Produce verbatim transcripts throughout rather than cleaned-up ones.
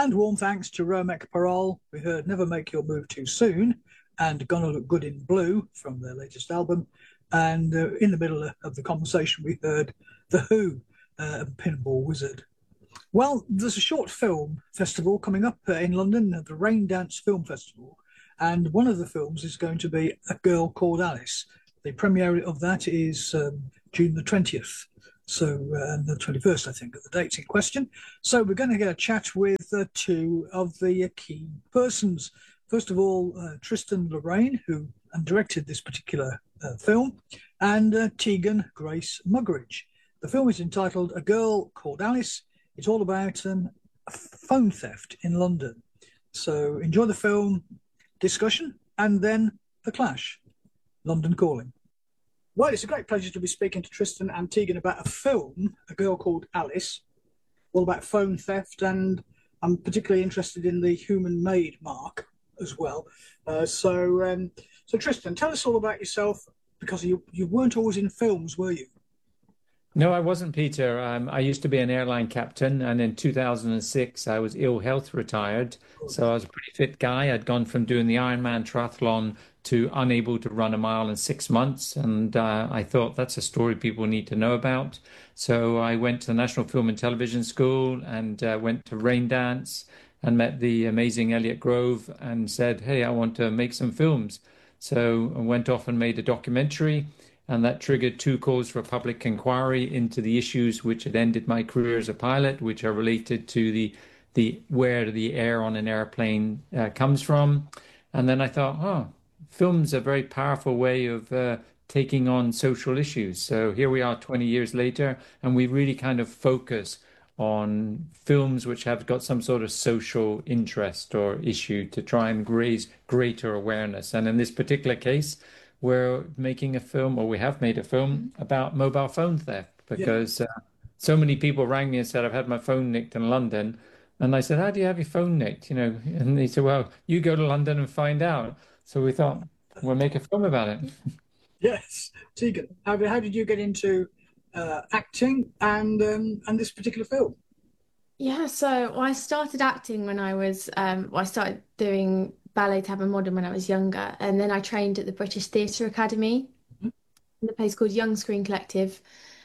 And warm thanks to Romek Parol. We heard Never Make Your Move Too Soon and Gonna Look Good in Blue from their latest album. And uh, in the middle of the conversation, we heard The Who uh, and Pinball Wizard. Well, there's a short film festival coming up uh, in London, the Raindance Film Festival. And one of the films is going to be A Girl Called Alice. The premiere of that is um, June the twentieth. So, uh, and the twenty-first, I think, are the dates in question. So we're going to get a chat with uh, two of the uh, key persons. First of all, uh, Tristan Lorraine, who directed this particular uh, film, and uh, Tegan Grace Muggeridge. The film is entitled A Girl Called Alice. It's all about um, phone theft in London. So enjoy the film, discussion, and then the clash. London Calling. Well, it's a great pleasure to be speaking to Tristan and Tegan about a film, A Girl Called Alice, all about phone theft, and I'm particularly interested in the human-made mark as well. Uh, so, um, so Tristan, tell us all about yourself, because you, you weren't always in films, were you? No, I wasn't, Peter. Um, I used to be an airline captain, and in two thousand six, I was ill health retired. So I was a pretty fit guy. I'd gone from doing the Ironman triathlon to unable to run a mile in six months. And uh, I thought that's a story people need to know about. So I went to the National Film and Television School and uh, went to Raindance and met the amazing Elliot Grove and said, hey, I want to make some films. So I went off and made a documentary. And that triggered two calls for a public inquiry into the issues which had ended my career as a pilot, which are related to the the where the air on an airplane uh, comes from. And then I thought, oh, film's a very powerful way of uh, taking on social issues. So here we are twenty years later, and we really kind of focus on films which have got some sort of social interest or issue to try and raise greater awareness. And in this particular case, we're making a film, or we have made a film about mobile phone theft, because yeah. uh, so many people rang me and said, I've had my phone nicked in London. And I said, how do you have your phone nicked? You know, and they said, well, you go to London and find out. So we thought, we'll make a film about it. Yes. Tegan, how, how did you get into uh, acting and um, and this particular film? Yeah, so I started acting when I was, um, well, I started doing ballet, tap and modern when I was younger, and then I trained at the British Theatre Academy in a place called Young Screen Collective,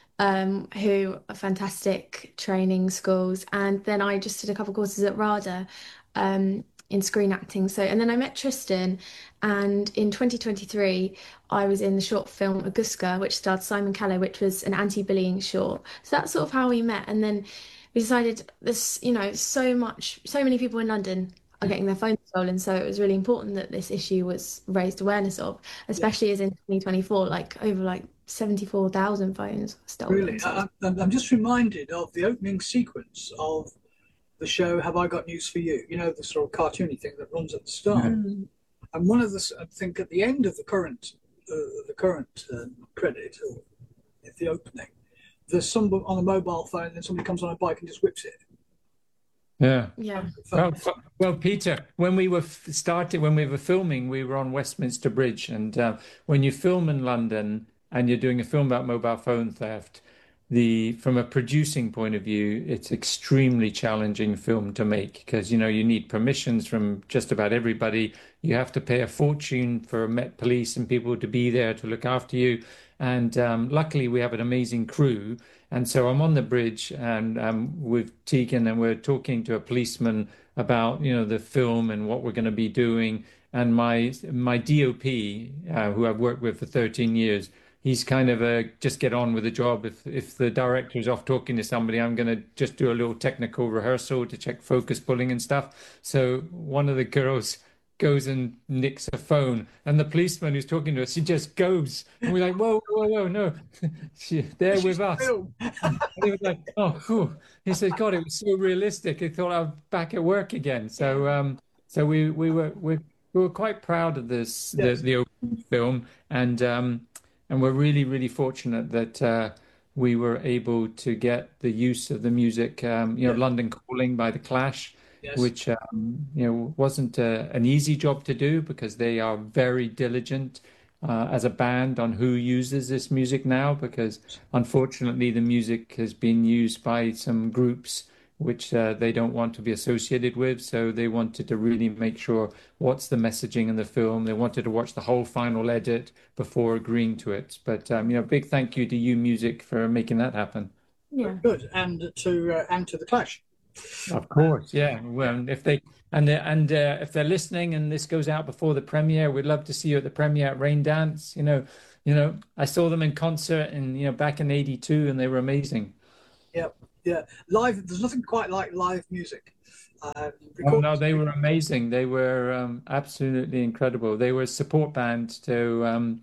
um, who are fantastic training schools. And then I just did a couple of courses at RADA um, in screen acting. So, and then I met Tristan, and in twenty twenty-three, I was in the short film Augusta, which starred Simon Callow, which was an anti-bullying short. So that's sort of how we met. And then we decided this, you know, so much, so many people in London are getting their phones stolen, so it was really important that this issue was raised awareness of, especially yeah. as in twenty twenty-four, like over like seventy-four thousand phones stolen. Really, I, I'm just reminded of the opening sequence of the show Have I Got News for You? You know, the sort of cartoony thing that runs at the start. Mm. And one of the, I think, at the end of the current, uh, the current um, credit, or at the opening, there's someone on a mobile phone, and then somebody comes on a bike and just whips it. Yeah. Yeah. Well, well, Peter, when we were started, when we were filming, we were on Westminster Bridge, and uh, when you film in London and you're doing a film about mobile phone theft, the from a producing point of view, it's extremely challenging film to make, because you know you need permissions from just about everybody. You have to pay a fortune for Met Police and people to be there to look after you. And um, luckily, we have an amazing crew. And so I'm on the bridge and um, with Tegan, and we're talking to a policeman about, you know, the film and what we're going to be doing. And my my D O P, uh, who I've worked with for thirteen years, he's kind of a just get on with the job. If if the director's off talking to somebody, I'm going to just do a little technical rehearsal to check focus pulling and stuff. So one of the girls goes and nicks a phone, and the policeman who's talking to us, he just goes, and we're like, whoa, whoa, whoa, no, she, they're with us. And he was like, oh, whew. He said, God, it was so realistic. He thought I was back at work again. So, um, so we we were we, we were quite proud of this yes. the the open film, and um, and we're really really fortunate that uh, we were able to get the use of the music, um, you know, yeah. London Calling by The Clash. Yes. Which um, you know wasn't a, an easy job to do, because they are very diligent uh, as a band on who uses this music now, because unfortunately the music has been used by some groups which uh, they don't want to be associated with. So they wanted to really make sure what's the messaging in the film. They wanted to watch the whole final edit before agreeing to it. But um, you know, big thank you to U Music for making that happen. Yeah. Good, and to uh, and to the Clash. Of course, yeah. Well, if they and uh, and uh, if they're listening and this goes out before the premiere, we'd love to see you at the premiere at Raindance. You know, you know, I saw them in concert and you know back in eighty-two, and they were amazing. Yeah, yeah. Live. There's nothing quite like live music. Uh, Oh no, they were amazing. They were um, absolutely incredible. They were a support band to um,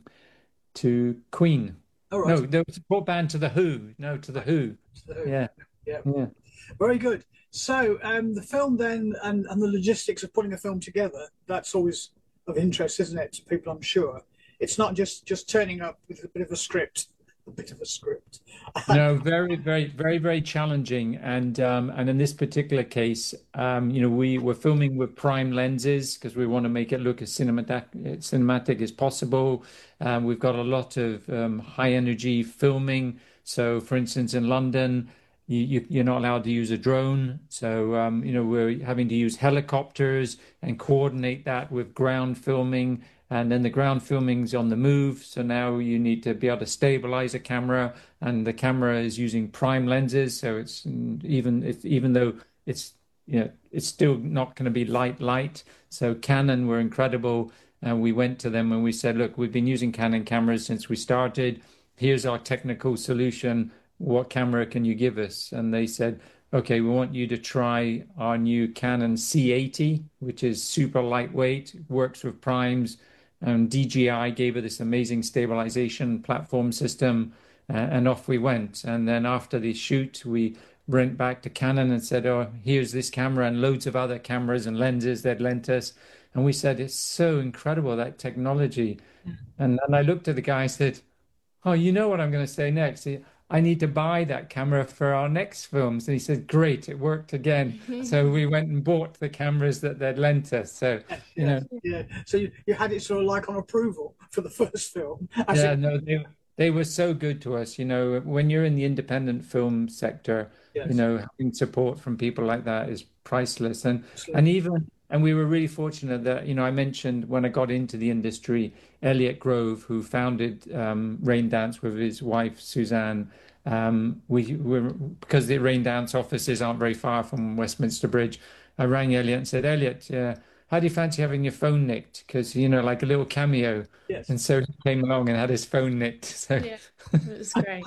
to Queen. All No, right. they were a support band to the Who. No, to the Who. So, Yeah, yeah. yeah. Very good. So, um, the film then, and, and the logistics of putting a film together, that's always of interest, isn't it, to people, I'm sure. It's not just just turning up with a bit of a script, a bit of a script. No, very, very, very, very challenging. And um, and in this particular case, um, you know, we were filming with prime lenses because we want to make it look as cinematic, cinematic as possible. Um, we've got a lot of um, high energy filming. So, for instance, in London, you, you, you're not allowed to use a drone. So, um, you know, we're having to use helicopters and coordinate that with ground filming. And then the ground filming's on the move. So now you need to be able to stabilize a camera, and the camera is using prime lenses. So it's mm, even if even though it's you know it's still not going to be light light. So Canon were incredible, and we went to them and we said, look, we've been using Canon cameras since we started. Here's our technical solution. What camera can you give us? And they said, okay, we want you to try our new Canon C eighty, which is super lightweight, works with primes. And D J I gave her this amazing stabilization platform system, uh, and off we went. And then after the shoot, we went back to Canon and said, oh, here's this camera and loads of other cameras and lenses they'd lent us. And we said, it's so incredible, that technology. And then I looked at the guy and said, oh, you know what I'm going to say next? I need to buy that camera for our next films. And he said, great, it worked again. So we went and bought the cameras that they'd lent us. So, Yes, you yes, know, yeah. So you, you had it sort of like on approval for the first film. As yeah, it, no, they they were so good to us. You know, when you're in the independent film sector, you yes, know, having support from people like that is priceless. And and absolutely. even and we were really fortunate that, you know, I mentioned when I got into the industry, Elliot Grove, who founded um, Rain Dance with his wife Suzanne. Um, we were because the Rain Dance offices aren't very far from Westminster Bridge. I rang Elliot and said, Elliot, uh, how do you fancy having your phone nicked? Because, you know, like a little cameo. Yes. And so he came along and had his phone nicked. So Yeah, it was great.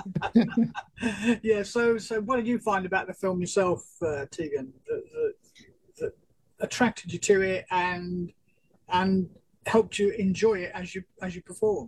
Yeah. So, so what did you find about the film yourself, uh, Tegan, that, that, that attracted you to it and and helped you enjoy it as you as you performed?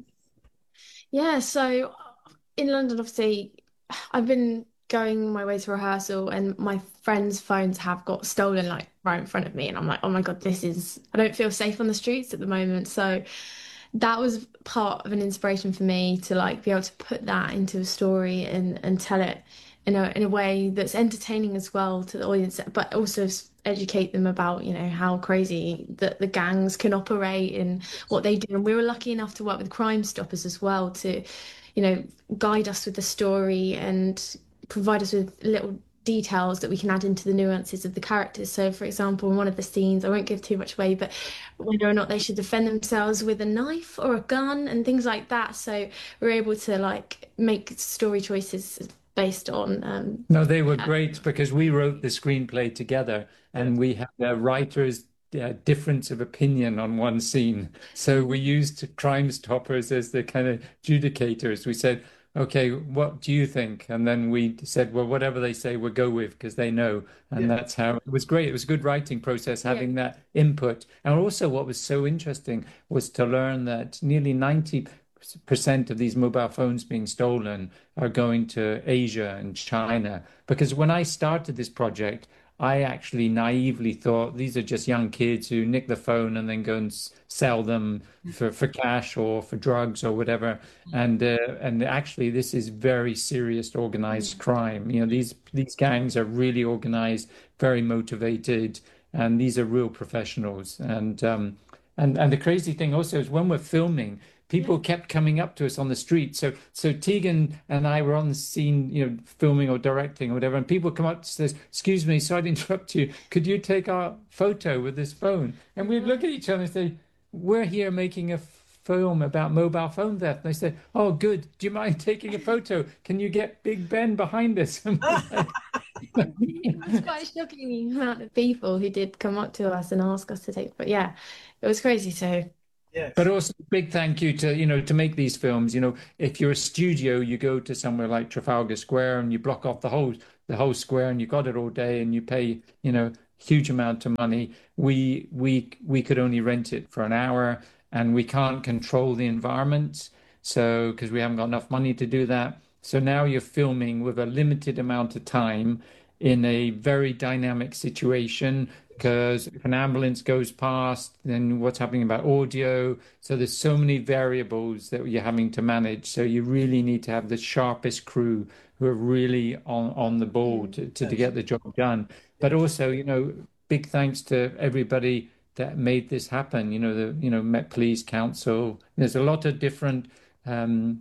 Yeah, so in London, obviously, I've been going my way to rehearsal, and my friends' phones have got stolen like right in front of me, and I'm like, oh my God, this is, I don't feel safe on the streets at the moment. So that was part of an inspiration for me to like be able to put that into a story and and tell it in a in a way that's entertaining as well to the audience, but also s- educate them about, you know, how crazy that the gangs can operate and what they do. And we were lucky enough to work with Crime Stoppers as well to, you know, guide us with the story and provide us with little details that we can add into the nuances of the characters. So, for example, in one of the scenes, I won't give too much away, but whether or not they should defend themselves with a knife or a gun and things like that. So we're able to like make story choices based on um no, they were great because we wrote the screenplay together Yes. and we had a writer's uh, difference of opinion on one scene. So we used Crime Stoppers as the kind of judicators. We said, okay, what do you think? And then we said, well, whatever they say, we'll go with because they know. And Yeah. that's how it was great. It was a good writing process yeah. having that input. And also, what was so interesting was to learn that nearly ninety percent of these mobile phones being stolen are going to Asia and China. Because when I started this project, I actually naively thought these are just young kids who nick the phone and then go and s- sell them for, for cash or for drugs or whatever. And uh, and actually, this is very serious organized crime. You know, these these gangs are really organized, very motivated, and these are real professionals. And um, and and the crazy thing also is when we're filming, people Yeah. kept coming up to us on the street. So so Tegan and I were on the scene, you know, filming or directing or whatever, and people come up to us, excuse me, sorry to interrupt you. Could you take our photo with this phone? And we'd look at each other and say, we're here making a film about mobile phone theft. And they said, oh, good. Do you mind taking a photo? Can you get Big Ben behind us? And we're like, It's quite shocking the amount of people who did come up to us and ask us to take, but yeah, it was crazy. So Yes. But also big thank you to, you know, to make these films. You know, if you're a studio, you go to somewhere like Trafalgar Square and you block off the whole the whole square and you got it all day and you pay, you know, huge amount of money. We we we could only rent it for an hour and we can't control the environment. So because we haven't got enough money to do that. So now you're filming with a limited amount of time in a very dynamic situation because if an ambulance goes past, then what's happening about audio? So there's so many variables that you're having to manage. So you really need to have the sharpest crew who are really on, on the ball to, to, to Yes. get the job done. But also, you know, big thanks to everybody that made this happen. You know, the you know Met Police Council. There's a lot of different um,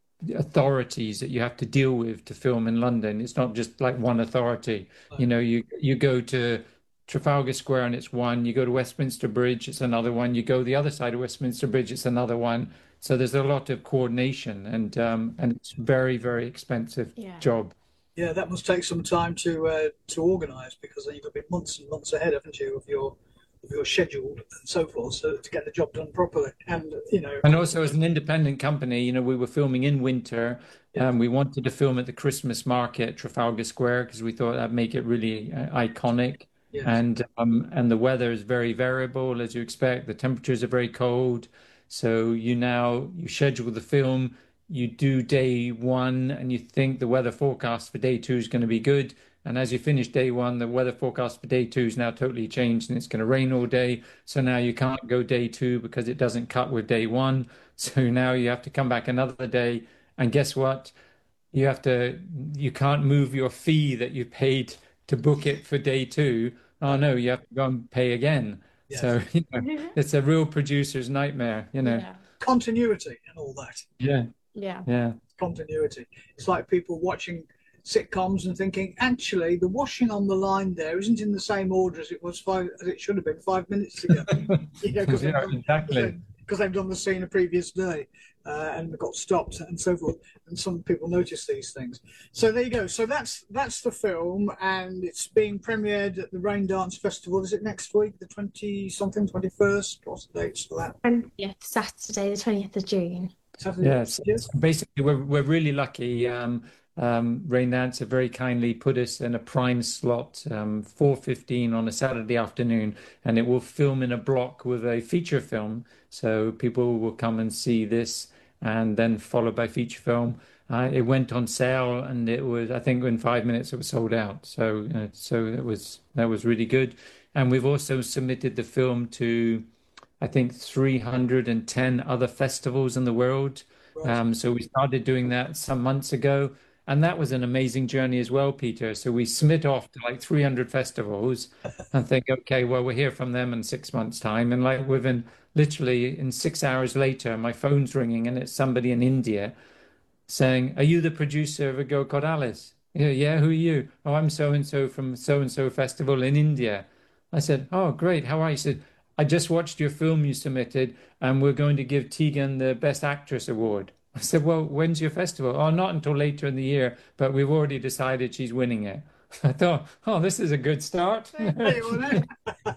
authorities that you have to deal with to film in London. It's not just like one authority. You know, you you go to Trafalgar Square and it's one. You go to Westminster Bridge, it's another one. You go the other side of Westminster Bridge, it's another one. So there's a lot of coordination and um, and it's very, very expensive yeah, job. Yeah, that must take some time to uh, to organise because then you've got to be months and months ahead, haven't you, of your of your schedule and so forth, so to get the job done properly. And you know, And also as an independent company, you know, we were filming in winter. yeah, Um, we wanted to film at the Christmas market, Trafalgar Square, because we thought that'd make it really uh, iconic. yes, And um, and the weather is very variable, as you expect. The temperatures are very cold. So you now you schedule the film, you do day one, and you think the weather forecast for day two is going to be good. And as you finish day one, the weather forecast for day two is now totally changed and it's going to rain all day. So now you can't go day two because it doesn't cut with day one. So now you have to come back another day. And guess what? You have to, you can't move your fee that you paid to book it for day two. Oh no, no, you have to go and pay again. yes, So, you know, it's a real producer's nightmare, you know. yeah, continuity and all that. Yeah, yeah, yeah. Continuity. It's like people watching sitcoms and thinking, actually, the washing on the line there isn't in the same order as it was five as it should have been five minutes ago. You know, because they've, Yeah, done- 'cause exactly. they- 'cause they've done the scene the previous day uh, and got stopped and so forth. And some people notice these things. So there you go. So that's that's the film, and it's being premiered at the Rain Dance Festival. Is it next week, the twenty something, twenty first? What's the dates for that? and yeah, Saturday, the twentieth of June. Saturday. Yes, Yes. basically we're we're really lucky. Um, um, Rain Dance have very kindly put us in a prime slot, um, four fifteen on a Saturday afternoon, and it will film in a block with a feature film. So people will come and see this, and then followed by feature film. Uh, it went on sale, and it was I think in five minutes it was sold out. So uh, so it was that was really good. And we've also submitted the film to I think three hundred ten other festivals in the world. Right. Um, so we started doing that some months ago, and that was an amazing journey as well, Peter. So we submit off to like three hundred festivals and think, okay, well, we'll hear from them in six months' time. And like within literally in six hours later, my phone's ringing and it's somebody in India saying, are you the producer of A Girl Called Alice? Yeah, yeah, who are you? Oh, I'm so and so from so and so festival in India. I said, oh, great. How are you? He said, I just watched your film you submitted, and we're going to give Tegan the Best Actress award. I said, well, when's your festival? Oh, not until later in the year, but we've already decided she's winning it. I thought, oh, this is a good start. There you are now.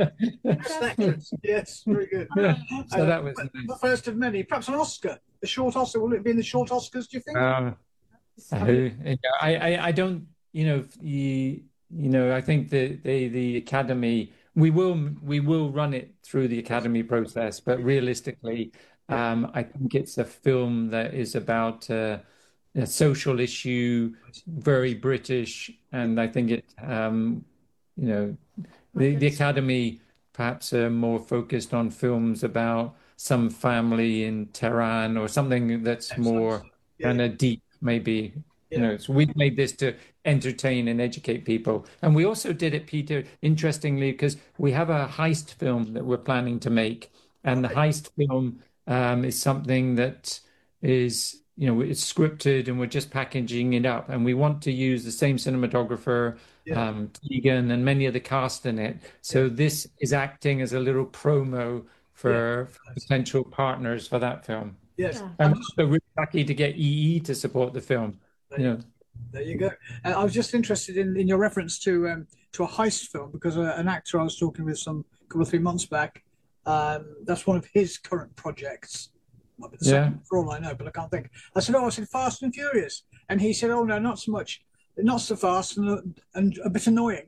Best actress. Yes, very good. So Uh, that was but the nice. first of many, perhaps an Oscar, a short Oscar. Will it be in the short Oscars? Do you think? Um, who, you know, I, I, I don't, you know, you, you know, I think the, the, the Academy, we will, we will run it through the Academy process, but realistically, Yeah. um, I think it's a film that is about uh, a social issue, very British, and I think it, um, you know, the, the Academy perhaps are more focused on films about some family in Tehran or something that's Excellent. more Yeah, kind of deep, maybe. You yeah. know, so we've made this to entertain and educate people. And we also did it, Peter, interestingly, because we have a heist film that we're planning to make. And the Right. heist film um, is something that is, you know, it's scripted and we're just packaging it up. And we want to use the same cinematographer, Yeah. um, Tegan, and many of the cast in it. Yeah. So this is acting as a little promo Yeah. for, for potential partners for that film. Yes. Yeah. I'm I'm just, also really lucky to get E E to support the film. there You you, know, there you go. Uh, I was just interested in, in your reference to um, to a heist film because uh, an actor I was talking with some couple of three months back. Um, that's one of his current projects. Might be the yeah. second for all I know, but I can't think. I said, "Oh, I said Fast and Furious," and he said, "Oh no, not so much, not so fast and and a bit annoying."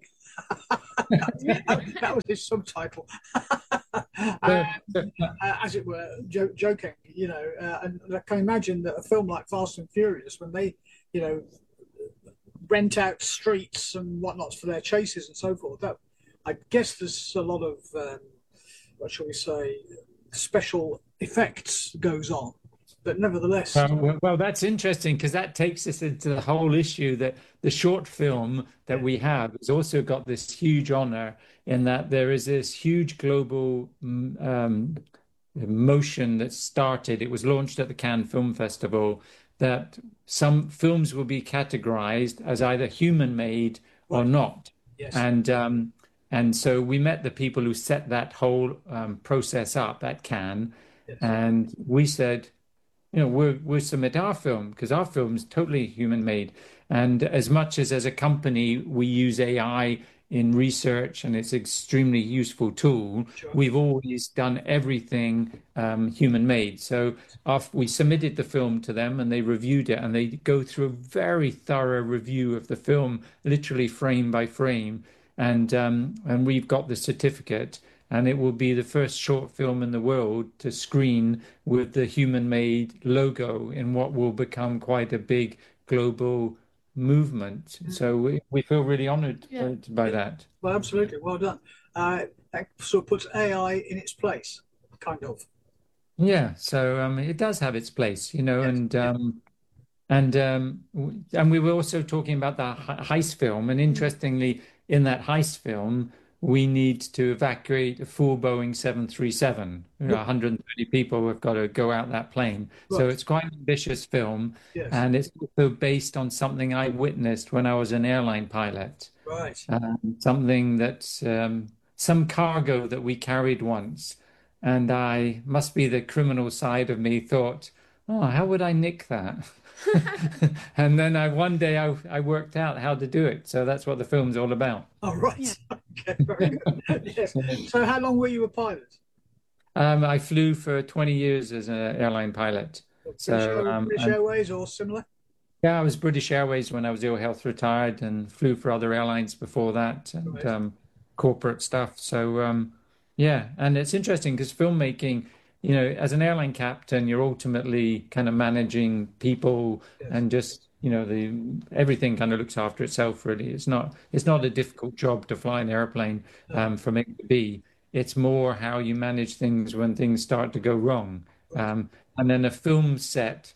that, that was his subtitle. So, uh, so, as it were, jo- joking, you know. Uh, and I can imagine that a film like Fast and Furious, when they, you know, rent out streets and whatnots for their chases and so forth, that I guess there's a lot of um, what shall we say, special effects goes on. But nevertheless, Um, well, well, that's interesting because that takes us into the whole issue that the short film that yeah, we have has also got this huge honor in that there is this huge global mm, um, motion that started. It was launched at the Cannes Film Festival that some films will be categorized as either human made or right, not. yes, And um, and so we met the people who set that whole um, process up at Cannes, yes, and we said, you know, we're we'll submit our film because our film is totally human made. And as much as as a company we use A I in research and it's an extremely useful tool, sure, we've always done everything um, human made. So after we submitted the film to them and they reviewed it and they go through a very thorough review of the film, literally frame by frame. And um, and we've got the certificate and it will be the first short film in the world to screen with the human-made logo in what will become quite a big global movement. So we, we feel really honored Yeah. by, by yeah. that. Well, absolutely, well done. Uh, that sort of puts A I in its place, kind of. Yeah, so um, it does have its place, you know, Yes, and yeah, um, and um, w- and we were also talking about the he- heist film, and interestingly, in that heist film, we need to evacuate a full Boeing seven thirty-seven. You know, good, one hundred thirty people have got to go out that plane. So right, it's quite an ambitious film, yes, and it's also based on something I witnessed when I was an airline pilot. right. Um, something that um, some cargo that we carried once, and I must be the criminal side of me thought, oh, how would I nick that? And then I one day I, I worked out how to do it. So that's what the film's all about. Oh, Yeah. right. Okay, very good. Yes. So, how long were you a pilot? Um, I flew for twenty years as an airline pilot. British, So Air- um, British and Airways or similar? yeah, I was British Airways when I was ill health retired and flew for other airlines before that and Right. um, corporate stuff. So um, yeah, and it's interesting because filmmaking, you know, as an airline captain, you're ultimately kind of managing people Yes. and just, you know, the everything kind of looks after itself really. It's not it's not a difficult job to fly an airplane No. um, from A to B. It's more how you manage things when things start to go wrong. Right. Um, and then a film set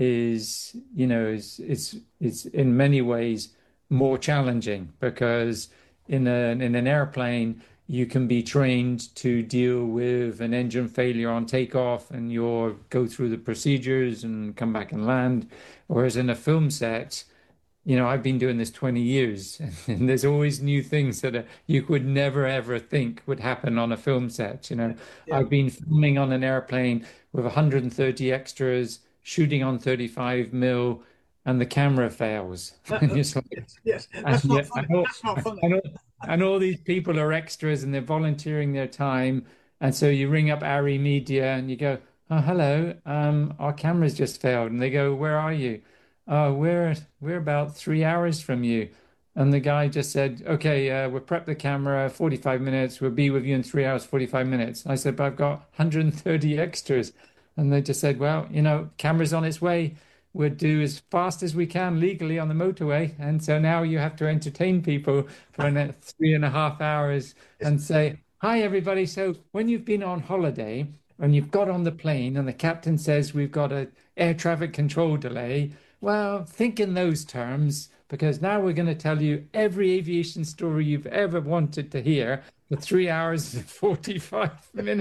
is, you know, is is is in many ways more challenging because in a in an airplane you can be trained to deal with an engine failure on takeoff and you'll go through the procedures and come back and land. Whereas in a film set, you know, I've been doing this twenty years and there's always new things that are, you could never ever think would happen on a film set. You know, Yeah. I've been filming on an airplane with one hundred thirty extras, shooting on thirty-five mil, and the camera fails. Uh, And uh, it's like, yes. Yes. and, That's not yeah, funny. and, all, That's not funny. and, all, and all these people are extras and they're volunteering their time. And so you ring up Ari Media and you go, oh, hello, um, our camera's just failed. And they go, where are you? Oh, we're we're about three hours from you. And the guy just said, okay, uh, we'll prep the camera, forty-five minutes. We'll be with you in three hours, forty-five minutes. I said, but I've got one hundred thirty extras. And they just said, well, you know, camera's on its way. We'll do as fast as we can legally on the motorway. And so now you have to entertain people for an, three and a half hours Yes. and say, hi, everybody. So when you've been on holiday and you've got on the plane and the captain says we've got a air traffic control delay, well, think in those terms because now we're going to tell you every aviation story you've ever wanted to hear for three hours and forty-five minutes.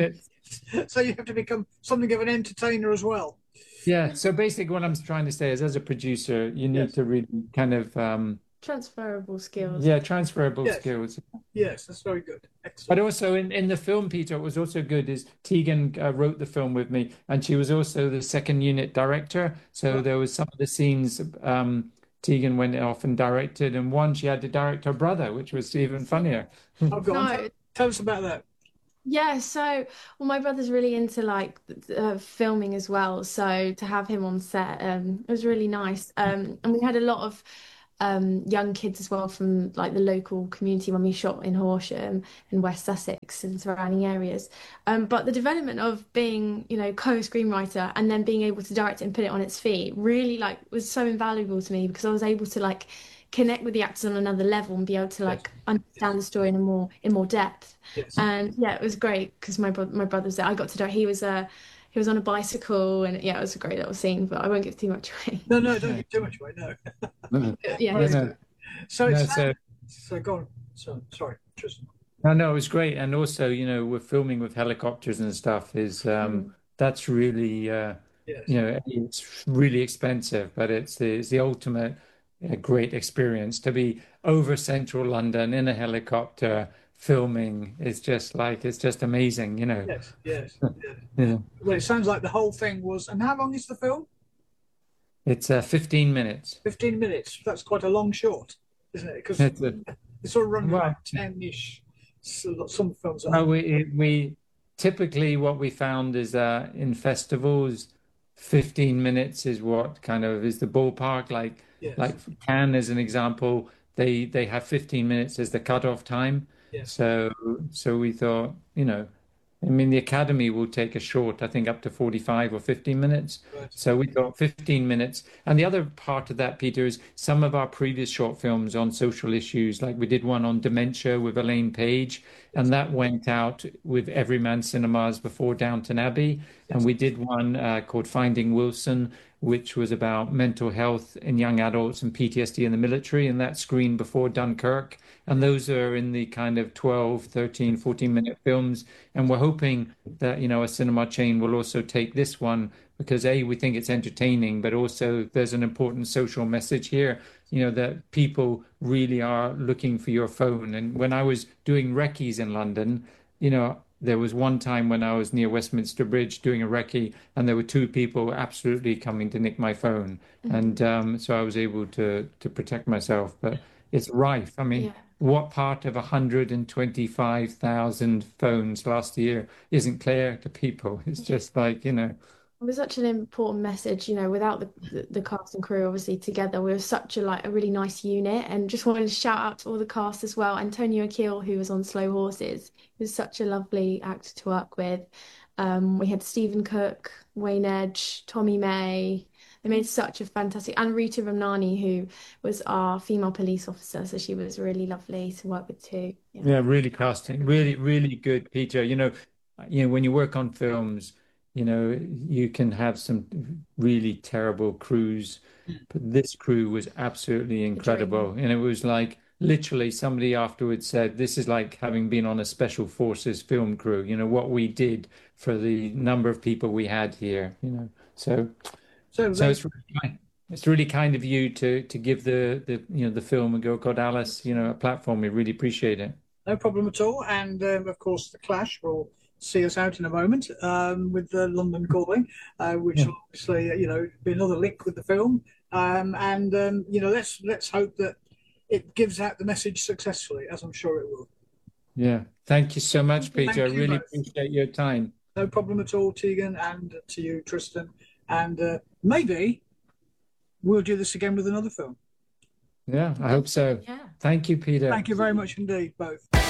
So you have to become something of an entertainer as well. Yeah. So basically, what I'm trying to say is, as a producer, you need Yes. to really kind of, um, Transferable skills. yeah, transferable Yes. skills. Yes, that's very good. But Excellent. also in, in the film, Peter, it was also good is Tegan uh, wrote the film with me, and she was also the second unit director. So Right. there was some of the scenes um, Tegan went off and directed, and one she had to direct her brother, which was even funnier. Oh, go on. Tell, No, tell us about that. yeah, so well, my brother's really into like uh, filming as well. So to have him on set, um, it was really nice. Um, and we had a lot of um young kids as well from like the local community when we shot in Horsham and West Sussex and surrounding areas. Um, but the development of being, you know, co-screenwriter and then being able to direct it and put it on its feet really like was so invaluable to me because I was able to like connect with the actors on another level and be able to Yes. like understand the story in a more in more depth. Yes. And yeah, it was great because my brother my brother's there. I got to do he was uh he was on a bicycle and yeah, it was a great little scene, but I won't give too much away. No, no, don't Yeah. give too much away. No. No, Yeah, Very it's no, good. So no, it's so so go on. So sorry, Tristan. no, no, it was great. And also, you know, we're filming with helicopters and stuff is um mm, that's really uh Yes. you know, it's really expensive, but it's the it's the ultimate uh, great experience to be over central London in a helicopter filming. It's just like it's just amazing, you know. Yes. Yes. Yes. Yeah. Well, it sounds like the whole thing was. And how long is the film? It's uh, fifteen minutes. Fifteen minutes. That's quite a long short, isn't it? Because It's a, it sort of runs well, about ten-ish. So some films are. well, we we typically what we found is that in festivals, fifteen minutes is what kind of is the ballpark. Like Yes. like Cannes as an example, they they have fifteen minutes as the cutoff time. Yes. So so we thought, you know, I mean the Academy will take a short, I think up to forty-five or fifteen minutes. Right. So we thought fifteen minutes. And the other part of that, Peter, is some of our previous short films on social issues, like we did one on dementia with Elaine Page, Yes. and that went out with Everyman Cinemas before Downton Abbey. And Yes. we did one uh, called Finding Wilson, which was about mental health in young adults and P T S D in the military, and that screened before Dunkirk. And those are in the kind of twelve, thirteen, fourteen minute films. And we're hoping that, you know, a cinema chain will also take this one because A, we think it's entertaining, but also there's an important social message here, you know, that people really are looking for your phone. And when I was doing recce's in London, you know, there was one time when I was near Westminster Bridge doing a recce, and there were two people absolutely coming to nick my phone, and um, so I was able to to protect myself. But it's rife. I mean, yeah. what part of one hundred twenty-five thousand phones last year isn't clear to people? It's just like, you know, It was such an important message, you know, without the, the, the cast and crew obviously together, we were such a like a really nice unit and just wanted to shout out to all the cast as well. Antonio Akil, who was on Slow Horses, he was such a lovely actor to work with. Um, we had Stephen Cook, Wayne Edge, Tommy May. They made such a fantastic, and Rita Ramnani, who was our female police officer, so she was really lovely to work with too. Yeah. yeah, really casting, really, really good, Peter. You know, you know, when you work on films, you know, you can have some really terrible crews, but this crew was absolutely The dream. incredible. And it was like literally somebody afterwards said, this is like having been on a special forces film crew, you know, what we did for the number of people we had here, you know. So So so they, it's really kind, it's really kind of you to to give the the you know the film and Go God Alice, you know, a platform. We really appreciate it. no problem at all. And um, of course, the Clash will see us out in a moment um, with the London Calling, uh, which Yeah. will obviously, uh, you know, be another link with the film. Um, and um, you know, let's let's hope that it gives out the message successfully, as I'm sure it will. Yeah. Thank you so much, Thank Peter. I Thank you really both. appreciate your time. No problem at all, Tegan, and to you, Tristan. And uh, maybe we'll do this again with another film. Yeah, I hope so. Yeah. Thank you, Peter. Thank you very much indeed, both.